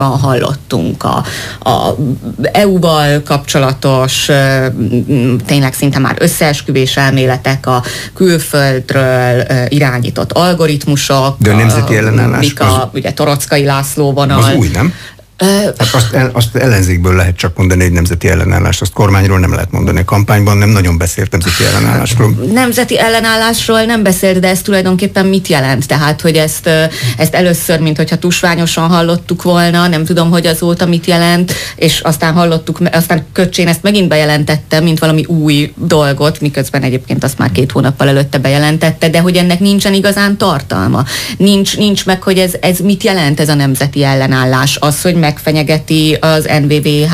hallottunk a EU-val kapcsolatos, tényleg szinte már összeesküvés elméletek, a külföldről irányított algoritmusok. De a nemzeti ellenállás? Ugye Torockai László vonal. Az új, nem? Hát azt ellenzékből lehet csak mondani egy nemzeti ellenállást, azt kormányról nem lehet mondani. A kampányban nem nagyon beszélt nemzeti ellenállásról. Nemzeti ellenállásról nem beszélt, de ez tulajdonképpen mit jelent? Tehát, hogy ezt először, mint hogyha tusványosan hallottuk volna, nem tudom, hogy azóta mit jelent, és aztán aztán Köccsén ezt megint bejelentette, mint valami új dolgot, miközben egyébként azt már 2 hónappal előtte bejelentette, de hogy ennek nincsen igazán tartalma. Nincs meg, hogy ez mit jelent, ez a nemzeti ellenállás. Az, hogy megfenyegeti az NVVH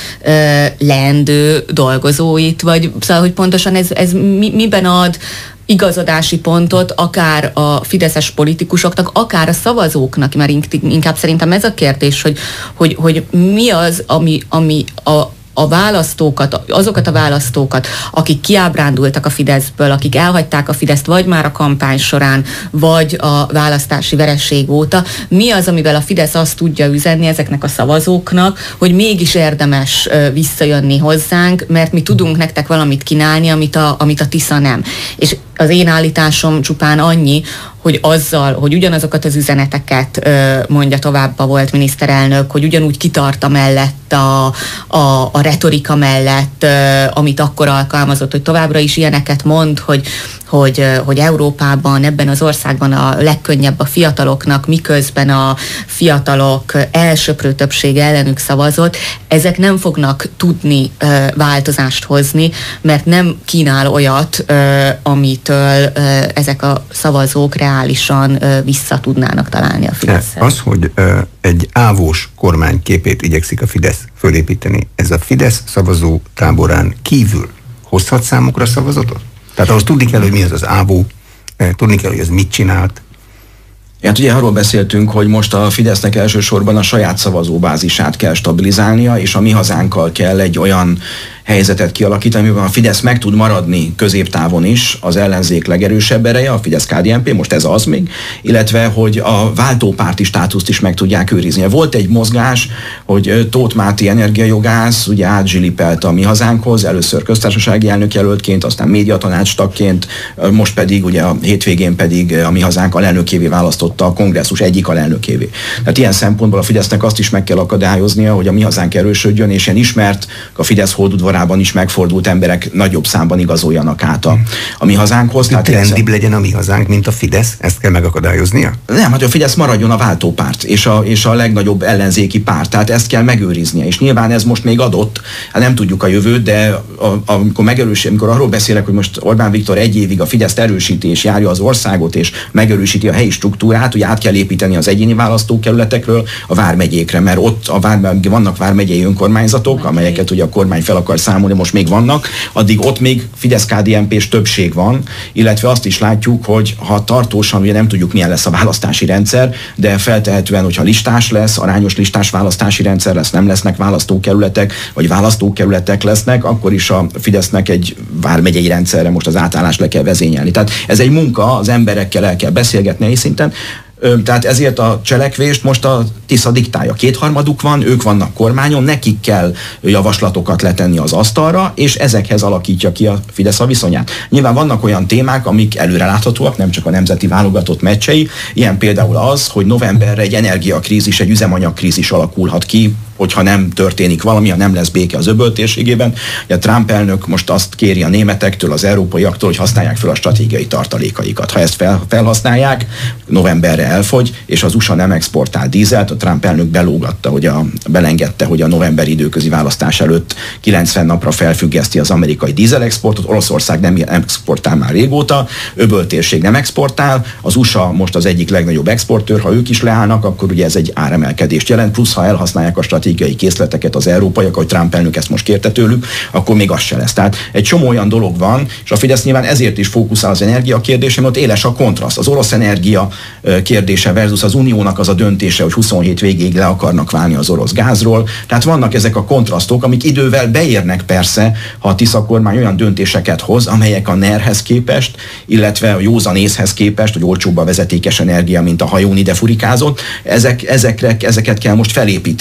leendő dolgozóit, vagy szóval, hogy pontosan ez miben ad igazodási pontot akár a fideszes politikusoknak, akár a szavazóknak, mert inkább szerintem ez a kérdés, hogy mi az, ami a választókat, azokat a választókat, akik kiábrándultak a Fideszből, akik elhagyták a Fideszt, vagy már a kampány során, vagy a választási vereség óta, mi az, amivel a Fidesz azt tudja üzenni ezeknek a szavazóknak, hogy mégis érdemes visszajönni hozzánk, mert mi tudunk nektek valamit kínálni, amit a Tisza nem. És az én állításom csupán annyi, hogy azzal, hogy ugyanazokat az üzeneteket mondja tovább a volt miniszterelnök, hogy ugyanúgy kitart mellett a retorika mellett, amit akkor alkalmazott, hogy továbbra is ilyeneket mond, hogy Európában, ebben az országban a legkönnyebb a fiataloknak, miközben a fiatalok elsöprő többsége ellenük szavazott, ezek nem fognak tudni változást hozni, mert nem kínál olyat, amitől ezek a szavazók reálisan vissza tudnának találni a Fideszhez. Az, hogy egy ávós kormányképét igyekszik a Fidesz fölépíteni, ez a Fidesz szavazó táborán kívül hozhat számukra szavazatot? Tehát ahhoz tudni kell, hogy mi az ávó, tudni kell, hogy ez mit csinált. Hát ugye arról beszéltünk, hogy most a Fidesznek elsősorban a saját szavazóbázisát kell stabilizálnia, és a Mi Hazánkkal kell egy olyan helyzetet kialakítani, amiben a Fidesz meg tud maradni középtávon is, az ellenzék legerősebb ereje, a Fidesz-KDNP, most ez az még, illetve hogy a váltópárti státuszt is meg tudják őrizni. Volt egy mozgás, hogy Tóth Máté energiajogász ugye átzsilipelt a Mi Hazánkhoz, először köztársasági elnökjelöltként, aztán médiatanácstagként, most pedig ugye a hétvégén pedig a Mi Hazánk alelnökévé választotta a kongresszus egyik alelnökévé. Tehát ilyen szempontból a Fidesznek azt is meg kell akadályoznia, hogy a Mi Hazánk erősödjön, és ilyen ismert a Fidesz holdudvarában is megfordult emberek nagyobb számban igazoljanak át a Mi Hazánkhoz. Tehát trendibb legyen a Mi Hazánk, mint a Fidesz? Ezt kell megakadályoznia? Nem, hát a Fidesz maradjon a váltópárt, és a legnagyobb ellenzéki párt. Tehát ezt kell megőriznie. És nyilván ez most még adott, hát nem tudjuk a jövőt, de amikor arról beszélek, hogy most Orbán Viktor 1 évig a Fideszt erősíti, és járja az országot, és megerősíti a helyi struktúrát, hogy át kell építeni az egyéni választókerületekről a vármegyékre, mert ott vannak vármegyei önkormányzatok, amelyeket ugye a kormány fel akar számolni, most még vannak, addig ott még Fidesz-KDNP-s többség van, illetve azt is látjuk, hogy ha tartósan, ugye nem tudjuk milyen lesz a választási rendszer, de feltehetően, hogyha listás lesz, arányos listás választási rendszer lesz, nem lesznek választókerületek, vagy választókerületek lesznek, akkor is a Fidesznek egy vármegyei rendszerre most az átállást le kell vezényelni. Tehát ez egy munka, az emberekkel el kell beszélgetni helyi szinten. Tehát ezért a cselekvést most a Tisza diktálja. 2/3 van, ők vannak kormányon, nekik kell javaslatokat letenni az asztalra, és ezekhez alakítja ki a Fidesz a viszonyát. Nyilván vannak olyan témák, amik előreláthatóak, nem csak a nemzeti válogatott meccsei, ilyen például az, hogy novemberre egy energiakrízis, egy üzemanyagkrízis alakulhat ki, hogyha nem történik valami, ha nem lesz béke az öböl térségében. A Trump elnök most azt kéri a németektől, az európaiaktól, hogy használják fel a stratégiai tartalékaikat. Ha ezt felhasználják, novemberre elfogy, és az USA nem exportál dízelt, a Trump elnök belengedte, hogy a novemberi időközi választás előtt 90 napra felfüggeszti az amerikai dízelexportot, Oroszország nem exportál már régóta, öböltérség nem exportál, az USA most az egyik legnagyobb exportőr, ha ők is leállnak, akkor ugye ez egy áremelkedést jelent, plusz ha elhasználják a stratégiai stratégiai készleteket az európaiak, ahogy Trump elnök ezt most kérte tőlük, akkor még az se lesz. Tehát egy csomó olyan dolog van, és a Fidesz nyilván ezért is fókuszál az energia kérdése, mert ott éles a kontraszt. Az orosz energia kérdése versus az uniónak az a döntése, hogy 27 végéig le akarnak válni az orosz gázról. Tehát vannak ezek a kontrasztok, amik idővel beérnek persze, ha a Tisza kormány olyan döntéseket hoz, amelyek a NER-hez képest, illetve a józan észhez képest, hogy olcsóbb a vezetékes energia, mint a hajón ide furikázott, ezeket kell most felépíteni.